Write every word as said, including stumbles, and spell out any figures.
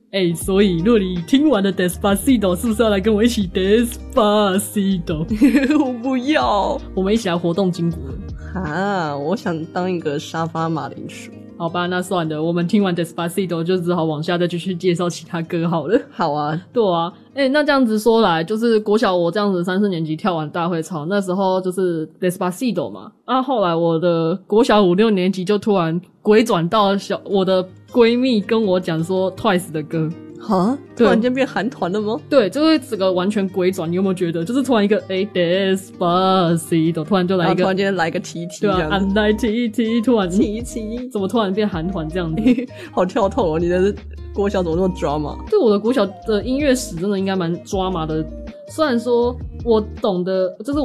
哎、欸，所以若你听完了 Despacito 是不是要来跟我一起 Despacito 我不要， 我们一起来活动筋骨啊，我想当一个沙发马铃薯。 好吧，那算了，我们听完 Despacito 就只好往下再继续介绍其他歌好了。 好啊。 对啊，欸，那这样子说来，就是国小我这样子三四年级跳完大会操，那时候就是 Despacito 嘛，啊后来我的国小五六年级就突然鬼转到小我的闺蜜跟我讲说 Twice 的歌。 哈，突然间变韩团了吗？ 对，就是整个完全鬼转，你有没有觉得？就是突然一个诶、欸、Despacito， 突然就来一个， 突然间来个 T T， 对啊 ，I'm like T T， 突然 T T， 怎么突然变韩团这样子？ 好跳痛哦！你的国小怎么那么 drama？ 对，我的国小的音乐史真的应该蛮 drama 的。虽然说我懂得，就是